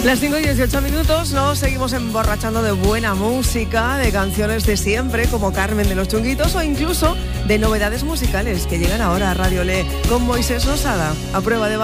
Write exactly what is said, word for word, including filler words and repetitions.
Las cinco y dieciocho minutos, nos seguimos emborrachando de buena música, de canciones de siempre, como Carmen de los Chunguitos, o incluso de novedades musicales que llegan ahora a Radio Le con Moisés Losada. A prueba de